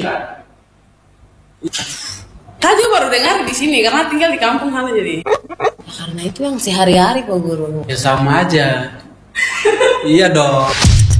Tadi baru dengar di sini karena tinggal di kampung sana jadi. Karena itu yang sehari-hari kok guru. Ya sama aja. Iya dong.